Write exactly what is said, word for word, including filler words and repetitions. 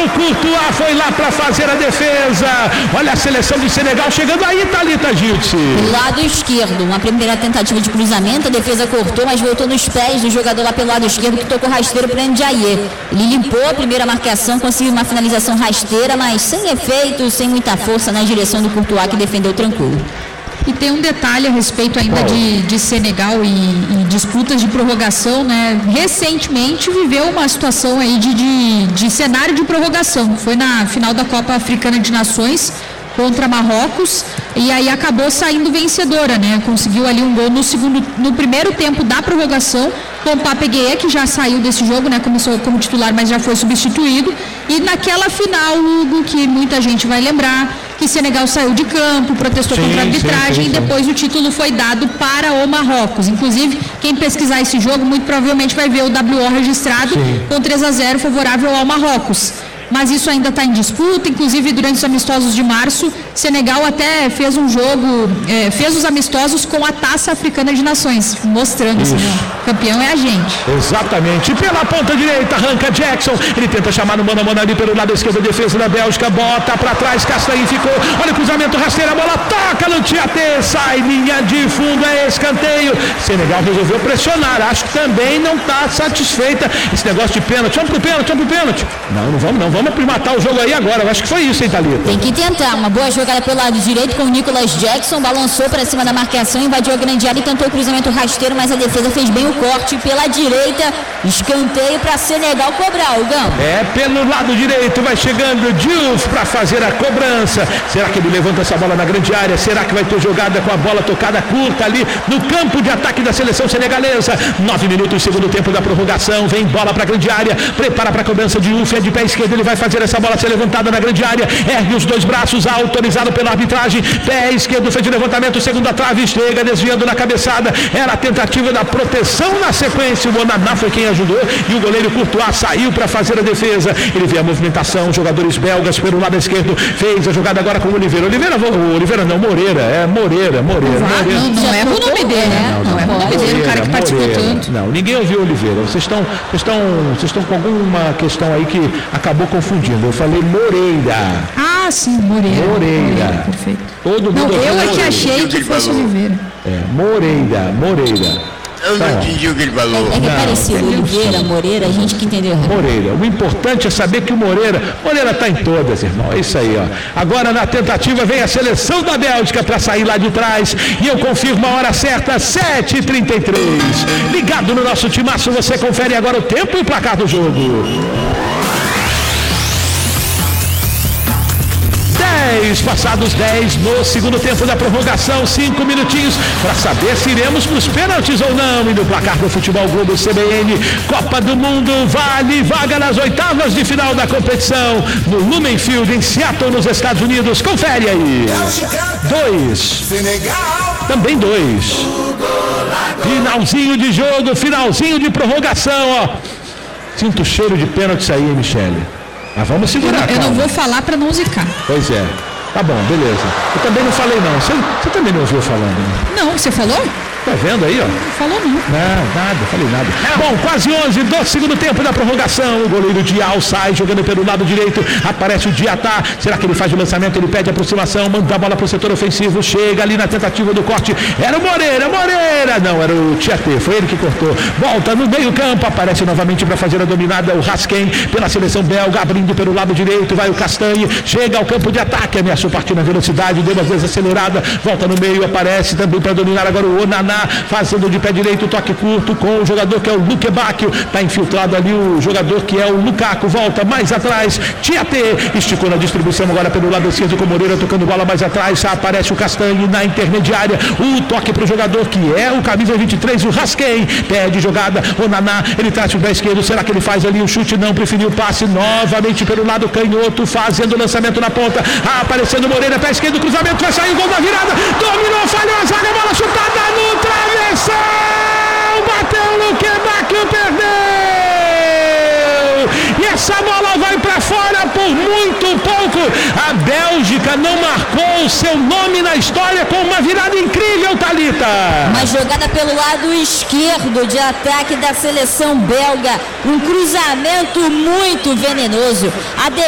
Courtois foi lá para fazer a defesa. Olha a seleção de Senegal chegando aí, Thalita Giltz. Do lado esquerdo, uma primeira tentativa de cruzamento, a defesa cortou, mas voltou nos pés do jogador lá pelo lado esquerdo que tocou rasteiro para Ndiaye. Ele limpou a primeira marcação, conseguiu uma finalização rasteira, mas sem efeito, sem muita força na direção do Courtois, que defendeu tranquilo. E tem um detalhe a respeito ainda de, de Senegal e, e disputas de prorrogação, né? Recentemente viveu uma situação aí de, de, de cenário de prorrogação. Foi na final da Copa Africana de Nações contra Marrocos e aí acabou saindo vencedora, né? Conseguiu ali um gol no segundo, no primeiro tempo da prorrogação, com o Pape Gueye, que já saiu desse jogo, né? Começou como titular, mas já foi substituído. E naquela final, Hugo, que muita gente vai lembrar, que Senegal saiu de campo, protestou sim, contra a arbitragem sim, sim, sim. E depois o título foi dado para o Marrocos. Inclusive, quem pesquisar esse jogo muito provavelmente vai ver o W O registrado sim. com três a zero favorável ao Marrocos. Mas isso ainda está em disputa, inclusive durante os amistosos de março, Senegal até fez um jogo, é, fez os amistosos com a Taça Africana de Nações, mostrando assim, ó, campeão é a gente. Exatamente, pela ponta direita, arranca Jackson, ele tenta chamar no mano a mano ali pelo lado esquerdo, a defesa da Bélgica, bota para trás, Castanho ficou, olha o cruzamento rasteiro, a bola toca no Tietê, sai, linha de fundo, é escanteio, Senegal resolveu pressionar, acho que também não está satisfeita, esse negócio de pênalti, vamos pro pênalti, vamos pro pênalti, não, não vamos não, vamos Vamos matar o jogo aí agora, eu acho que foi isso, hein, Thalita? Tem que tentar, uma boa jogada pelo lado direito com o Nicolas Jackson, balançou para cima da marcação, invadiu a grande área e tentou o cruzamento rasteiro, mas a defesa fez bem o corte pela direita, escanteio para Senegal cobrar, Hugão. É, pelo lado direito, vai chegando Diouf para fazer a cobrança, será que ele levanta essa bola na grande área, será que vai ter jogada com a bola tocada curta ali no campo de ataque da seleção senegalesa, nove minutos, segundo tempo da prorrogação, vem bola para a grande área, prepara para a cobrança, Diouf é de pé esquerdo, ele vai fazer essa bola ser levantada na grande área, ergue os dois braços, autorizado pela arbitragem, pé esquerdo, fez de levantamento, segunda trave, chega desviando na cabeçada, era a tentativa da proteção na sequência, o Onaná foi quem ajudou e o goleiro Courtois saiu para fazer a defesa, ele vê a movimentação, jogadores belgas pelo lado esquerdo, fez a jogada agora com o Oliveira, Oliveira, o Oliveira não, Moreira, é Moreira, Moreira, ah, Moreira. Não, não é o nome dele, né? Não, não, não é o nome dele, o cara que participou tanto. Não, ninguém ouviu Oliveira, vocês estão, vocês estão, vocês estão com alguma questão aí que acabou confundindo. Eu falei Moreira. Ah, sim, Moreira. Moreira. Moreira perfeito. Todo mundo. Não, eu é que achei que fosse Oliveira. É, Moreira, Moreira. Eu não entendi o que ele falou. É que é parecido, Oliveira, Moreira, a gente que entendeu. Moreira, o importante é saber que o Moreira, Moreira está em todas, irmão, é isso aí, ó. Agora na tentativa vem a seleção da Bélgica para sair lá de trás e eu confirmo a hora certa, sete e trinta e três. Ligado no nosso timaço, você confere agora o tempo e o placar do jogo. dez, passados dez no segundo tempo da prorrogação, cinco minutinhos para saber se iremos para os pênaltis ou não. E no placar do Futebol Globo C B N, Copa do Mundo, vale vaga nas oitavas de final da competição no Lumen Field em Seattle, nos Estados Unidos. Confere aí. Dois. Também dois. Finalzinho de jogo, finalzinho de prorrogação, ó. Sinto o cheiro de pênaltis aí, Michele. Mas vamos segurar, Eu, eu não vou falar para não zicar. Pois é. Tá bom, beleza. Eu também não falei não. Você, você também não ouviu falando, né? Não, você falou? Tá vendo aí, ó? Não falou não. Não, nada, falei nada. Bom, quase onze do segundo tempo da prorrogação. O goleiro Dial sai jogando pelo lado direito. Aparece o Diatá. Será que ele faz o lançamento? Ele pede aproximação, manda a bola pro setor ofensivo. Chega ali na tentativa do corte. Era o Moreira, Moreira! Não, era o Tietê. Foi ele que cortou. Volta no meio campo. Aparece novamente para fazer a dominada. O Rasquem pela seleção belga. Abrindo pelo lado direito. Vai o Castanhe. Chega ao campo de ataque. Ameaçou partir na velocidade. Deu uma vez acelerada. Volta no meio. Aparece também para dominar agora o Onaná. Fazendo de pé direito, toque curto com o jogador que é o Luque Bacchio, está infiltrado ali o jogador que é o Lukaku, volta mais atrás, Tietê, esticou na distribuição agora pelo lado esquerdo com o Moreira tocando bola mais atrás, aparece o Castanhe na intermediária, o toque para o jogador que é o camisa vinte e três, o Rasquem, pede jogada, o Naná, ele traz o pé esquerdo, será que ele faz ali o chute? Não, preferiu o passe novamente pelo lado canhoto, fazendo o lançamento na ponta, aparecendo o Moreira, pé esquerdo, cruzamento, vai sair o gol da virada, dominou, falhou a zaga, bola chutada no travessão, bateu no Luque, perdeu, e essa bola vai para fora por muito pouco. A Bélgica não marcou o seu nome na história com uma virada incrível, Thalita. Uma jogada pelo lado esquerdo de ataque da seleção belga, um cruzamento muito venenoso. A